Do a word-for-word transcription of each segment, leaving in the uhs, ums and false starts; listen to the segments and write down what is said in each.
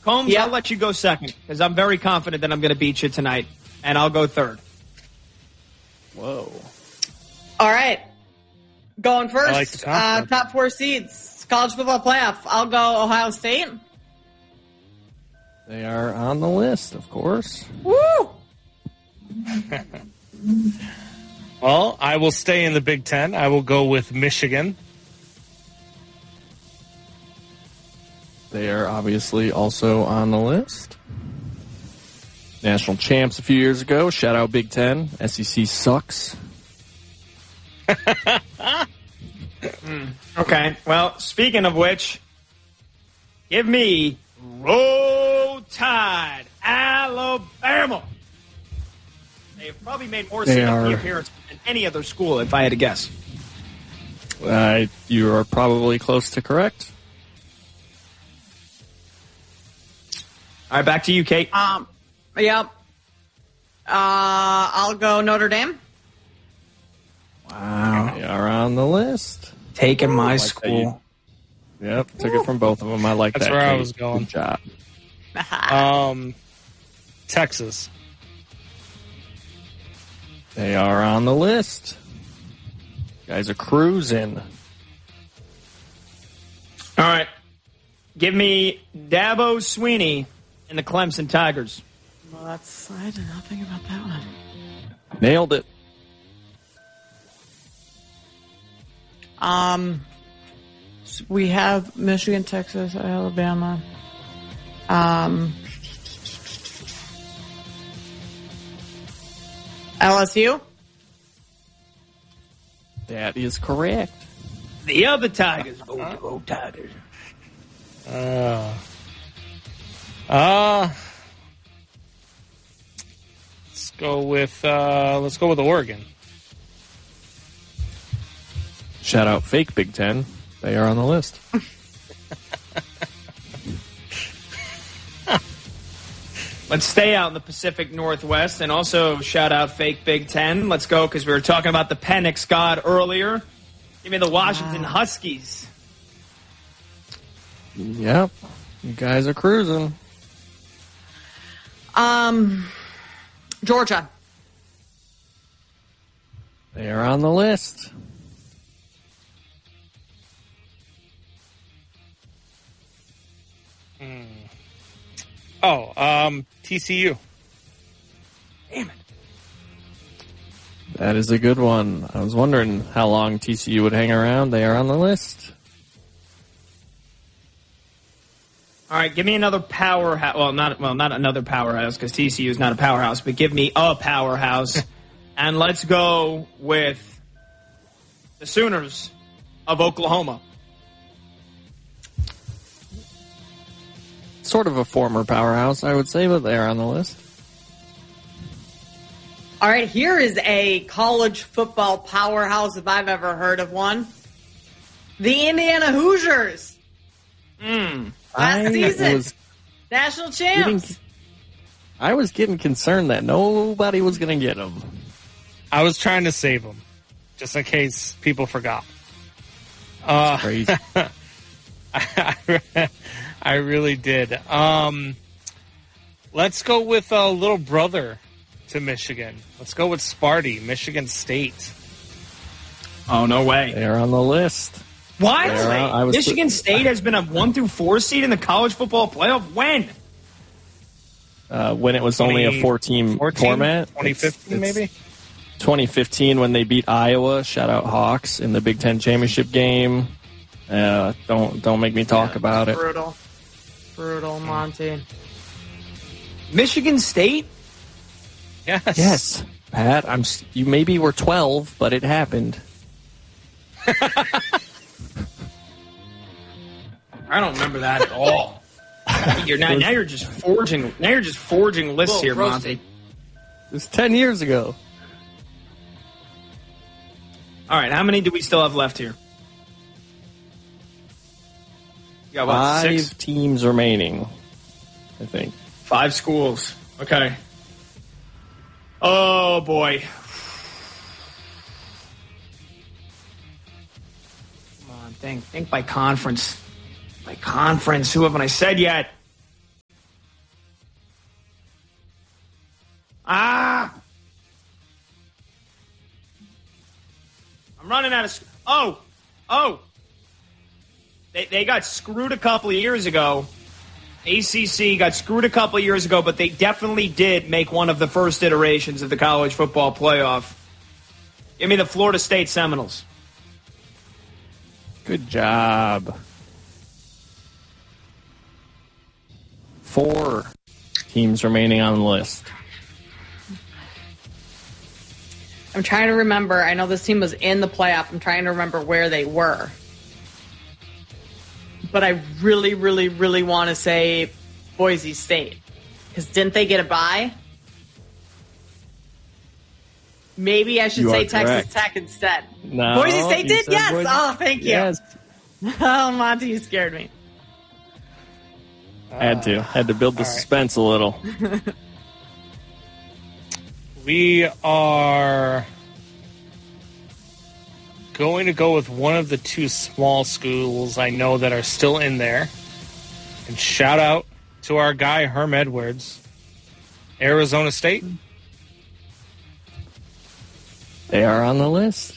Combs, Yep. I'll let you go second because I'm very confident that I'm going to beat you tonight, and I'll go third. Whoa. All right. Going first, I like the top uh, one. top four seeds, college football playoff. I'll go Ohio State. They are on the list, of course. Woo! Well, I will stay in the Big Ten. I will go with Michigan. They are obviously also on the list. National champs a few years ago. Shout out Big Ten. S E C sucks. mm, okay. Well, speaking of which, give me Roll Tide, Alabama. They've probably made more They significant are- appearances than any other school, if I had to guess. Uh, you are probably close to correct. All right, back to you, Kate. Um, yep. Uh, I'll go Notre Dame. Wow. They are on the list. Taking my like that school. Yep, took it from both of them. I like That's that. where I Kate. was going. Good job. Um, Texas. They are on the list. Guys are cruising. All right. Give me Dabo Sweeney and the Clemson Tigers. Well, that's, I did not think about that one. Nailed it. Um, we have Michigan, Texas, Alabama. Um, L S U. That is correct. The other Tigers. Go, go Tigers. Uh, uh, let's go with uh, let's go with Oregon. Shout out fake Big Ten. They are on the list. Let's stay out in the Pacific Northwest and also shout out fake Big Ten. Let's go because we were talking about the Penix God earlier. Give me the Washington Wow. Huskies. Yep. You guys are cruising. Um, Georgia. They are on the list. Hmm. Oh, um, T C U. Damn it. That is a good one. I was wondering how long T C U would hang around. They are on the list. All right, give me another powerhouse. Well, not well, not another powerhouse because T C U is not a powerhouse, but give me a powerhouse, and let's go with the Sooners of Oklahoma. Sort of a former powerhouse, I would say, but they are on the list. All right, here is a college football powerhouse if I've ever heard of one. The Indiana Hoosiers. Mm. Last I season. was National champs. getting, I was getting concerned that nobody was going to get them. I was trying to save them, just in case people forgot. Uh, Crazy. I, I really did. Um, let's go with a little brother to Michigan. Let's go with Sparty, Michigan State. Oh, no way. They are on the list. What? They are on- I was- Michigan State has been a one through four seed in the college football playoff. When? Uh, when it was only a four-team fourteen? format. twenty fifteen, It's- it's maybe? twenty fifteen when they beat Iowa. Shout out Hawks in the Big Ten championship game. Uh, don't don't make me talk about it. Brutal. Brutal, Monty. Michigan State? Yes. Yes, Pat. I'm. s- You maybe were twelve, but it happened. I don't remember that at all. You're now, now you're just forging. Now you're just forging lists Whoa, here, roasted. Monty. It was ten years ago. All right, how many do we still have left here? You got what? Five Six, teams remaining, I think. five schools. Okay. Oh boy. Come on, think think by conference. By conference. Who haven't I said yet? Ah! I'm running out of... Oh! Oh! They, they got screwed a couple of years ago. A C C got screwed a couple of years ago, but they definitely did make one of the first iterations of the college football playoff. Give me the Florida State Seminoles. Good job. Four teams remaining on the list. I'm trying to remember. I know this team was in the playoff. I'm trying to remember where they were. But I really, really, really want to say Boise State. Because didn't they get a bye? Maybe I should You say are Texas correct. Tech instead. No, Boise State you did? said Yes. Boise- Oh, thank you. Yes. Oh, Monty, you scared me. Had to. Had to build the all right. suspense a little. We are going to go with one of the two small schools I know that are still in there. And shout out to our guy, Herm Edwards, Arizona State. They are on the list.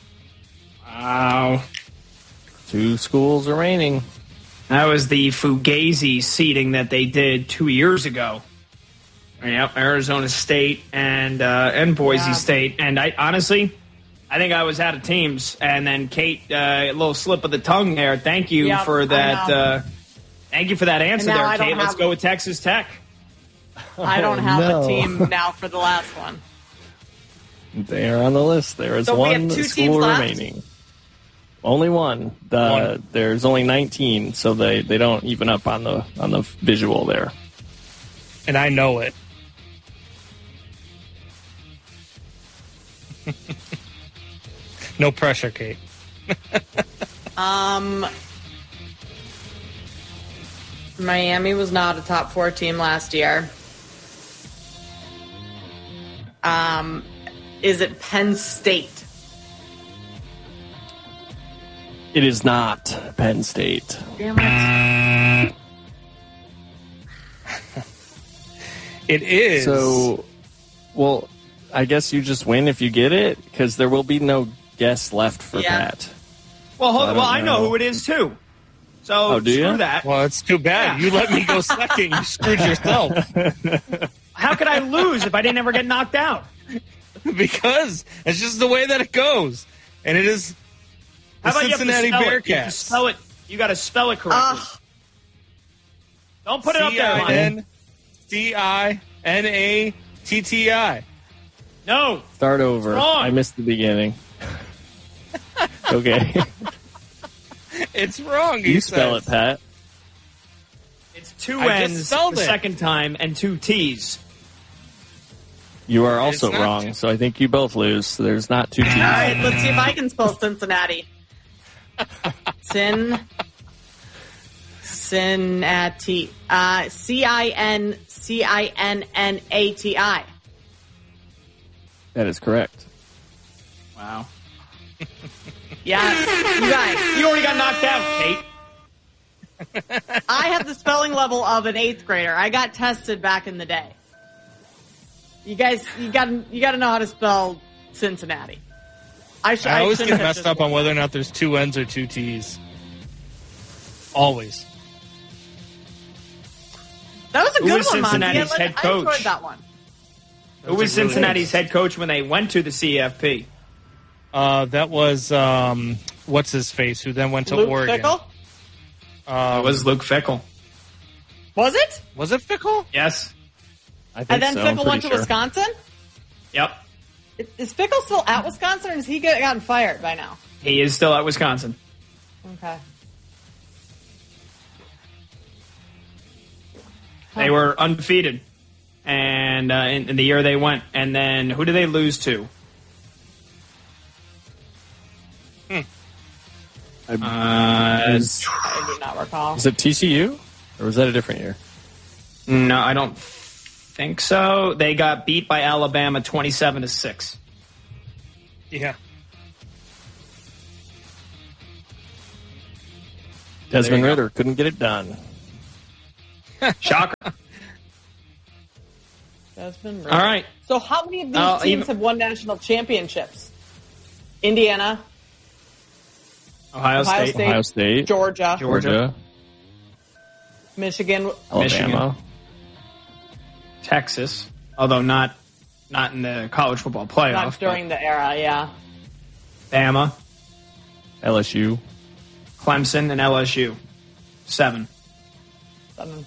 Wow. Two schools remaining. That was the Fugazi seeding that they did two years ago. Yep, Arizona State and uh, and Boise Yeah. State. And I honestly, I think I was out of teams. And then Kate, uh, a little slip of the tongue there. Thank you Yep, for I that. know. Uh, thank you for that answer And now there, I don't Kate. Let's have- go with Texas Tech. I don't have no. a team now for the last one. They are on the list. There is So we one have two school teams left? remaining. Only one. The, One. There's only nineteen, so they, they don't even up on the on the visual there. And I know it. No pressure, Kate. Um, Miami was not a top four team last year. Um, is it Penn State? It is not Penn State. Damn it. It is. So, well, I guess you just win if you get it, because there will be no guess left for Yeah. Pat. Well, hold, I don't well, I know know. who it is too. So Oh, do screw ya? that. well, it's too bad. Yeah. You let me go second. You screwed yourself. How could I lose if I didn't ever get knocked out? Because it's just the way that it goes. And it is the How about Cincinnati you have to spell it? You have to Bearcats. spell it. You got to spell it correctly. Ugh. Don't put it up there, C I Lonnie. N C I N A T T I. No. Start over. Wrong. I missed the beginning. Okay. It's wrong. You he spell says. it, Pat. It's two I just N's spelled the it. second time and two T's. You are also It's not- wrong, so I think you both lose. So there's not two teams. All right, let's see if I can spell Cincinnati. Cin. Cincinnati. Uh, C I N C I N N A T I. That is correct. Wow. Yes, you guys. You already got knocked out, Kate. I have the spelling level of an eighth grader. I got tested back in the day. You guys, you got you got to know how to spell Cincinnati. I, sh- I always shouldn't get have messed just up on won. whether or not there's two N's or two T's. Always. That was a Who good was one, Monty. I, Cincinnati's li- head I coach? enjoyed that one. Who was a really Cincinnati's head coach when they went to the C F P? Uh, that was um, what's his face, who then went to Luke Oregon. Fickle? Um, It was Luke Fickle. Was it? was it Fickle? Yes. I think And then so. I'm Fickle went to pretty sure. Wisconsin? Yep. Is- Is Fickle still at Wisconsin, or has he get, gotten fired by now? He is still at Wisconsin. Okay. They were undefeated, and uh, in, in the year they went. And then who did they lose to? Uh, Is, I do not recall. is it T C U? Or was that a different year? no, I don't think so. They got beat by Alabama, twenty-seven to six. Yeah. Desmond go. Ritter couldn't get it done. Shocker. Desmond Ridder. All right. So how many of these Uh, teams even- have won national championships? Indiana, Ohio, Ohio State, State. Ohio State, Georgia, Georgia. Georgia, Michigan. Alabama, Michigan. Texas, although not not in the college football playoff. Not during the era, yeah. Bama, L S U. Clemson, and L S U. Seven. Seven.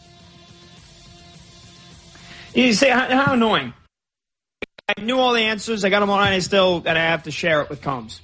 You say, how, how annoying. I knew all the answers. I got them all right. I still got to have to share it with Combs.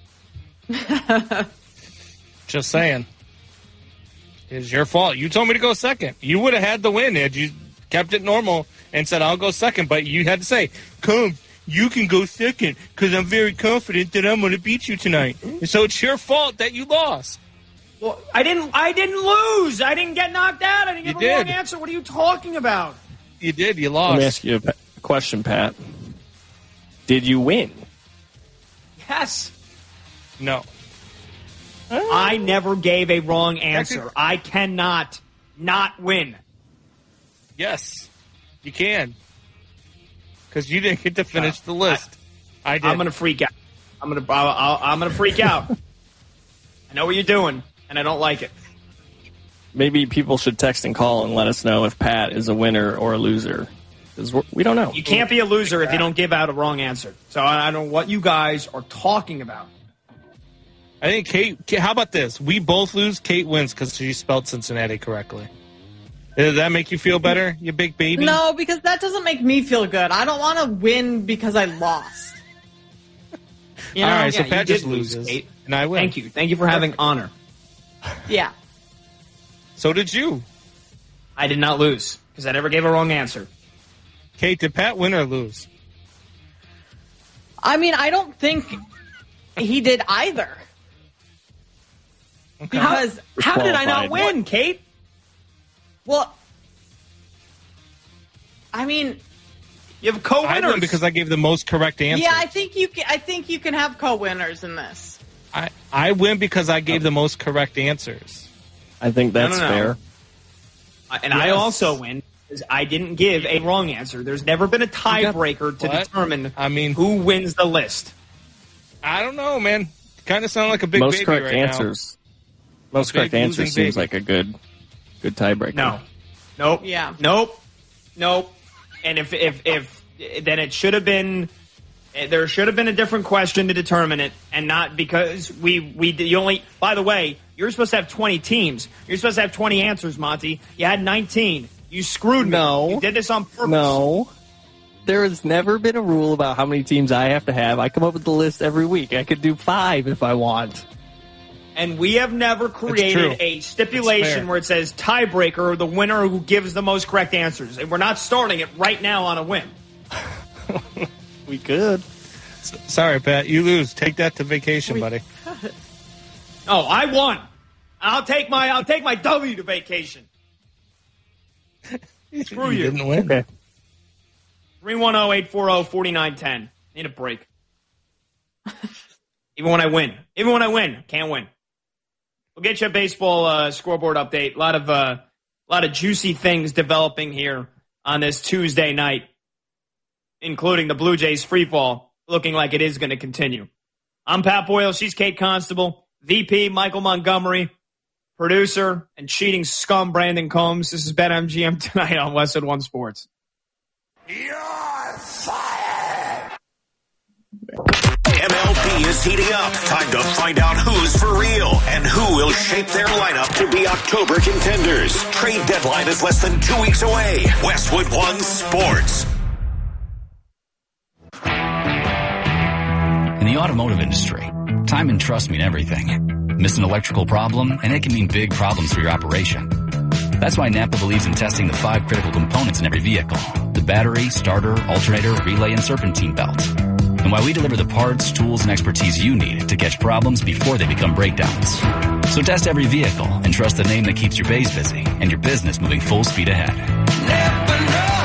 Just saying. It's your fault. You told me to go second. You would have had the win had you kept it normal and said, I'll go second. But you had to say, Combs, you can go second because I'm very confident that I'm going to beat you tonight. And so it's your fault that you lost. Well, I didn't. I didn't lose. I didn't get knocked out. I didn't give You a wrong did. answer. What are you talking about? You did. You Let lost. me ask you a pa- question, Pat. Did you win? Yes. No. I never gave a wrong answer. Technic- I cannot not win. Yes, you can. Because you didn't get to finish the list. I, I did. I'm gonna freak out. I'm gonna. I'll, I'll, I'm gonna freak out. I know what you're doing, and I don't like it. Maybe people should text and call and let us know if Pat is a winner or a loser. Because we don't know. You can't be a loser if you don't give out a wrong answer. So I, I don't know what you guys are talking about. I think Kate, Kate- how about this? We both lose. Kate wins because she spelled Cincinnati correctly. Does that make you feel better, you big baby? No, because that doesn't make me feel good. I don't want to win because I lost. You know? All right, so Yeah, Pat you just did lose, loses, Kate. and I win. Thank you. Thank you for having honor. Yeah. So did you. I did not lose because I never gave a wrong answer. Kate, did Pat win or lose? I mean, I don't think he did either. Okay. Because, How did I not Disqualified. win, Kate? well, I mean, You have I co-winners. win because I gave the most correct answer. yeah, I think you can, I think you can have co-winners in this. I, I win because I gave the most correct answers. I think that's No, no, no. fair. And I Yes. also win because I didn't give a wrong answer. There's never been a tiebreaker to What? determine I mean- who wins the list. I don't know, man. Kind of sound like a big Most baby correct right answers. Most A big correct answers losing seems baby. like a good, good tiebreaker. No. Nope. Yeah. Nope. Nope. And if if if then it should have been there should have been a different question to determine it, and not because we we you only. By the way, you're supposed to have twenty teams. You're supposed to have twenty answers, Monty. You had nineteen. You screwed me. No. You did this on purpose. No. There has never been a rule about how many teams I have to have. I come up with the list every week. I could do five if I want. And we have never true. created a It's stipulation fair. where it says tiebreaker, the winner who gives the most correct answers. And we're not starting it right now on a win. We could. now. Sorry, Pat. You lose. Take that to vacation, buddy. Oh, I won. I'll take my I'll take my W to vacation. Screw you. didn't win. Okay. three one zero, eight four zero, four nine one zero. Need a break. Even when I win. Even when I win. Can't win. We'll get you a baseball uh, scoreboard update. A lot of uh, a lot of juicy things developing here on this Tuesday night, including the Blue Jays free fall, looking like it is going to continue. I'm Pat Boyle. She's Kate Constable. V P Michael Montgomery. Producer and cheating scum Brandon Combs. This is BetMGM tonight on Westwood One Sports. M L B is heating up. Time to find out who's for real and who will shape their lineup to be October contenders. Trade deadline is less than two weeks away. Westwood One Sports. In the automotive industry, time and trust mean everything. Miss an electrical problem, and it can mean big problems for your operation. That's why Napa believes in testing the five critical components in every vehicle: the battery, starter, alternator, relay, and serpentine belt. And why we deliver the parts, tools, and expertise you need to catch problems before they become breakdowns. So test every vehicle and trust the name that keeps your bays busy and your business moving full speed ahead. Napa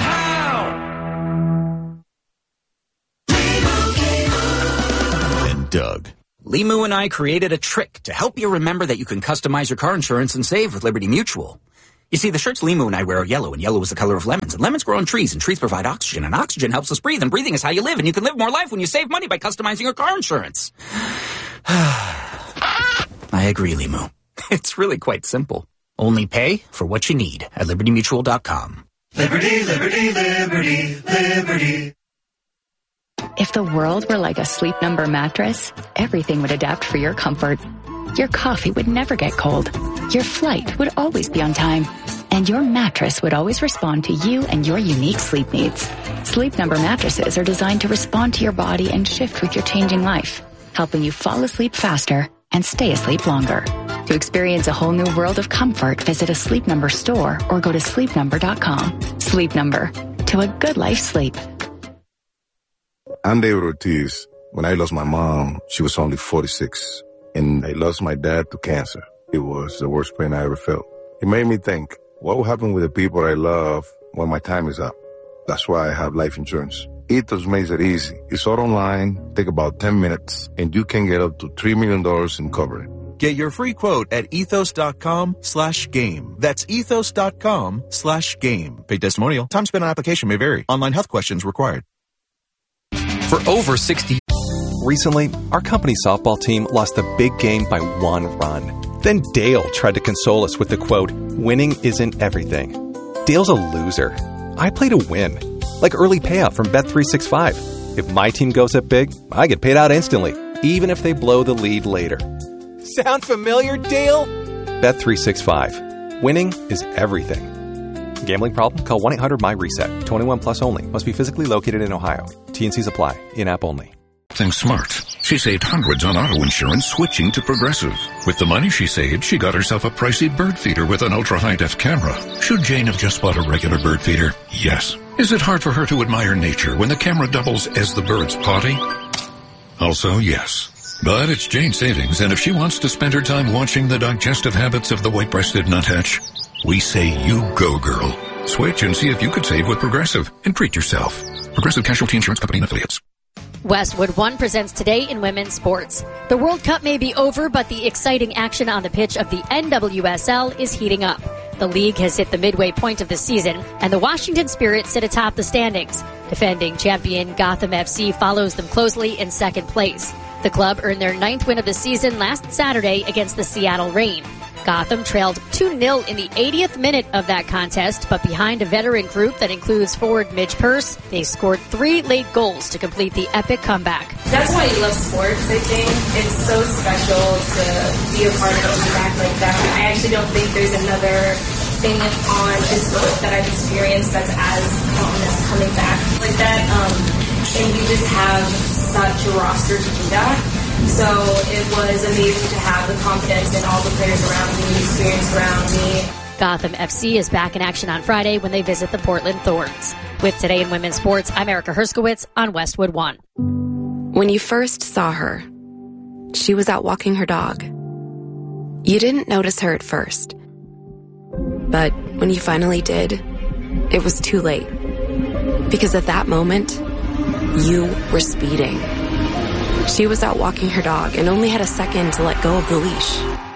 know-how! And Doug. Limu and I created a trick to help you remember that you can customize your car insurance and save with Liberty Mutual. You see, the shirts Limu and I wear are yellow, and yellow is the color of lemons, and Lemons grow on trees, and trees provide oxygen, and oxygen helps us breathe, and breathing is how you live, and you can live more life when you save money by customizing your car insurance. I agree, Limu. It's really quite simple. Only pay for what you need at Liberty Mutual dot com. Liberty, Liberty, Liberty, Liberty. If the world were like a Sleep Number mattress, everything would adapt for your comfort. Your coffee would never get cold. Your flight would always be on time. And your mattress would always respond to you and your unique sleep needs. Sleep Number mattresses are designed to respond to your body and shift with your changing life, helping you fall asleep faster and stay asleep longer. To experience a whole new world of comfort, visit a Sleep Number store or go to sleep number dot com. Sleep Number. To a good life sleep. I'm David Ortiz. When I lost my mom, she was only forty-six. And I lost my dad to cancer. It was the worst pain I ever felt. It made me think, what will happen with the people I love when my time is up? That's why I have life insurance. Ethos makes it easy. It's all online, take about ten minutes, and you can get up to three million dollars in coverage. Get your free quote at ethos.com slash game. That's ethos.com slash game. Paid testimonial. Time spent on application may vary. Online health questions required. For over sixty Recently, our company softball team lost a big game by one run. Then Dale tried to console us with the quote, winning isn't everything. Dale's a loser. I play to win. Like early payout from Bet three sixty-five. If my team goes up big, I get paid out instantly, even if they blow the lead later. Sound familiar, Dale? Bet three sixty-five. Winning is everything. Gambling problem? Call one eight hundred my reset. twenty-one plus only. Must be physically located in Ohio. T N Cs apply. In-app only. Think smart. She saved hundreds on auto insurance switching to Progressive. With the money she saved, she got herself a pricey bird feeder with an ultra-high-def camera. Should Jane have just bought a regular bird feeder? Yes. Is it hard for her to admire nature when the camera doubles as the bird's potty? Also, yes. But it's Jane's savings, and if she wants to spend her time watching the digestive habits of the white-breasted nuthatch, we say you go, girl. Switch and see if you could save with Progressive and treat yourself. Progressive Casualty Insurance Company and Affiliates. Westwood One presents Today in Women's Sports. The World Cup may be over, but the exciting action on the pitch of the N W S L is heating up. The league has hit the midway point of the season, and the Washington Spirit sit atop the standings. Defending champion Gotham F C follows them closely in second place. The club earned their ninth win of the season last Saturday against the Seattle Reign. Gotham trailed two nil in the eightieth minute of that contest, but behind a veteran group that includes forward Midge Purse, they scored three late goals to complete the epic comeback. That's why you love sports, I think. It's so special to be a part of a comeback like that. I actually don't think there's another thing on this sport that I've experienced that's as common as coming back like that. Um, and you just have such a roster to do that. So it was amazing to have the confidence in all the players around me, the experience around me. Gotham F C is back in action on Friday when they visit the Portland Thorns. With Today in Women's Sports, I'm Erica Herskowitz on Westwood One. When you first saw her, she was out walking her dog. You didn't notice her at first. But when you finally did, it was too late. Because at that moment, you were speeding. She was out walking her dog and only had a second to let go of the leash.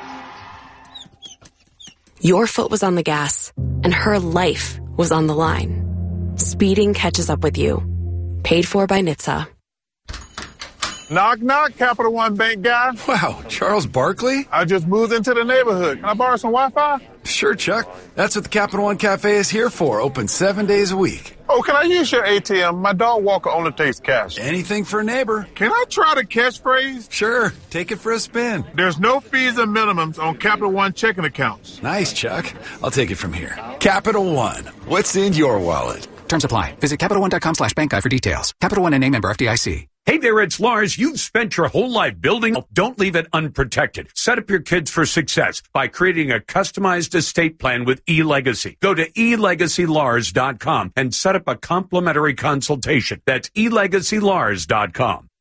Your foot was on the gas, and her life was on the line. Speeding catches up with you. Paid for by N H T S A. Knock, knock, Capital One Bank guy. Wow, Charles Barkley? I just moved into the neighborhood. Can I borrow some Wi-Fi? Sure, Chuck. That's what the Capital One Cafe is here for. Open seven days a week. Oh, can I use your A T M? My dog walker only takes cash. Anything for a neighbor. Can I try the catchphrase? Sure. Take it for a spin. There's no fees and minimums on Capital One checking accounts. Nice, Chuck. I'll take it from here. Capital One. What's in your wallet? Terms apply. Visit CapitalOne.com slash bank guide for details. Capital One and name member F D I C. Hey there, it's Lars. You've spent your whole life building. Don't leave it unprotected. Set up your kids for success by creating a customized estate plan with eLegacy. Go to e legacy lars dot com and set up a complimentary consultation. That's e legacy lars dot com.